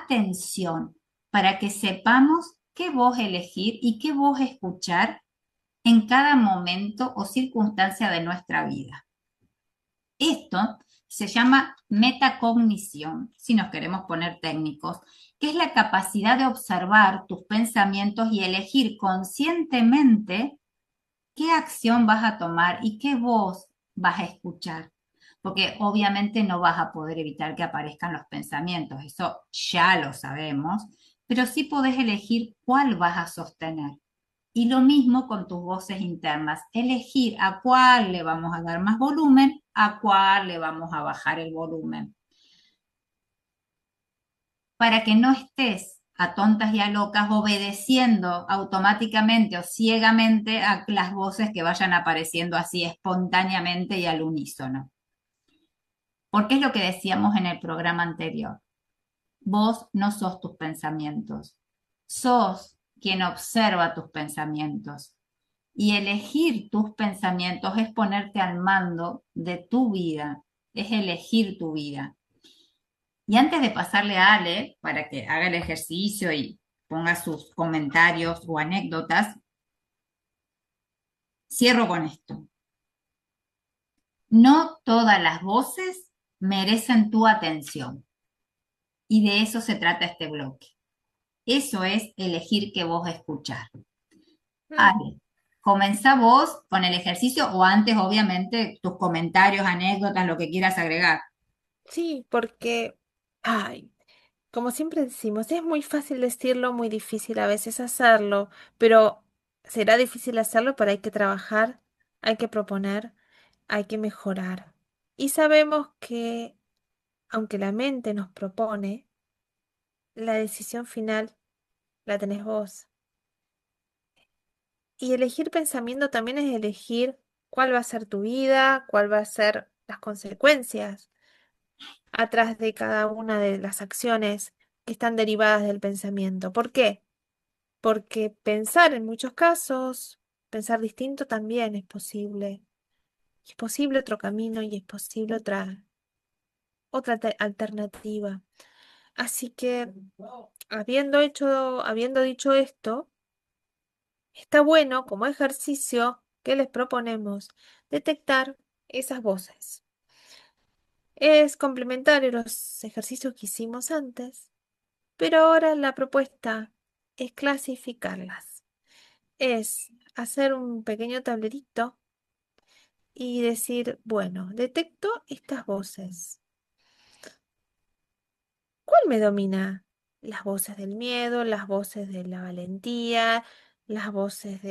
atención para que sepamos qué voz elegir y qué voz escuchar en cada momento o circunstancia de nuestra vida. Esto se llama metacognición, si nos queremos poner técnicos, que es la capacidad de observar tus pensamientos y elegir conscientemente qué acción vas a tomar y qué voz vas a escuchar. Porque obviamente no vas a poder evitar que aparezcan los pensamientos, eso ya lo sabemos, pero sí podés elegir cuál vas a sostener. Y lo mismo con tus voces internas, elegir a cuál le vamos a dar más volumen, a cuál le vamos a bajar el volumen, para que no estés a tontas y a locas obedeciendo automáticamente o ciegamente a las voces que vayan apareciendo así espontáneamente y al unísono. Porque es lo que decíamos en el programa anterior. Vos no sos tus pensamientos, sos quien observa tus pensamientos. Y elegir tus pensamientos es ponerte al mando de tu vida, es elegir tu vida. Y antes de pasarle a Ale para que haga el ejercicio y ponga sus comentarios o anécdotas, cierro con esto. No todas las voces merecen tu atención. Y de eso se trata este bloque. Eso es elegir qué voz escuchar. Mm, Ale, comenzá vos con el ejercicio o antes, obviamente, tus comentarios, anécdotas, lo que quieras agregar. sí, porque, ay, como siempre decimos, es muy fácil decirlo, muy difícil a veces hacerlo, pero será difícil hacerlo, pero hay que trabajar, hay que proponer, hay que mejorar. Y sabemos que, aunque la mente nos propone, la decisión final la tenés vos. Y elegir pensamiento también es elegir cuál va a ser tu vida, cuál va a ser las consecuencias atrás de cada una de las acciones que están derivadas del pensamiento. ¿Por qué? Porque pensar en muchos casos, pensar distinto también es posible. Y es posible otro camino y es posible otra alternativa. Así que, habiendo dicho esto, está bueno como ejercicio que les proponemos detectar esas voces. Es complementario a los ejercicios que hicimos antes, pero ahora la propuesta es clasificarlas. Es hacer un pequeño tablerito y decir, bueno, detecto estas voces. ¿Cuál me domina? Las voces del miedo, las voces de la valentía, las voces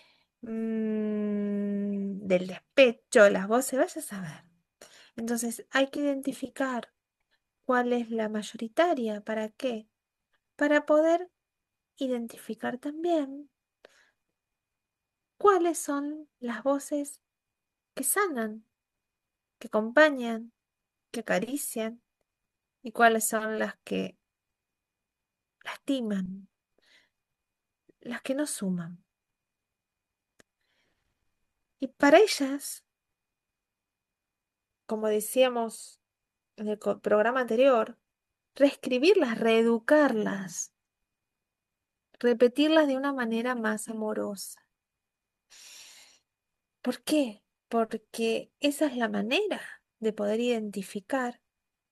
del despecho, las voces, vaya a saber. Entonces hay que identificar cuál es la mayoritaria. ¿Para qué? Para poder identificar también cuáles son las voces que sanan, que acompañan, que acarician y cuáles son las que lastiman, las que no suman. Y para ellas, como decíamos en el programa anterior, reescribirlas, reeducarlas, repetirlas de una manera más amorosa. ¿Por qué? Porque esa es la manera de poder identificar,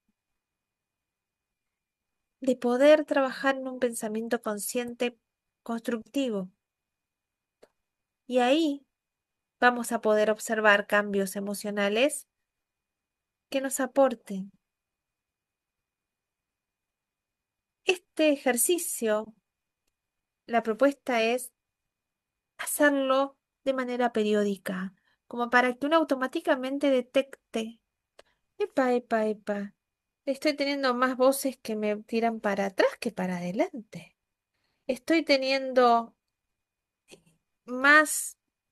de poder trabajar en un pensamiento consciente constructivo. Y ahí vamos a poder observar cambios emocionales que nos aporten. Este ejercicio, la propuesta es hacerlo de manera periódica, como para que uno automáticamente detecte, epa, epa, epa, estoy teniendo más voces que me tiran para atrás que para adelante. Estoy teniendo más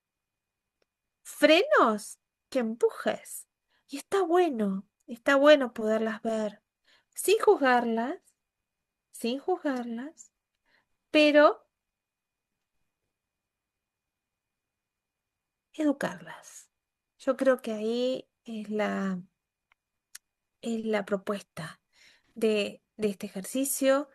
frenos que empujes. Y está bueno poderlas ver, sin juzgarlas, sin juzgarlas, pero educarlas. Yo creo que ahí es la propuesta de este ejercicio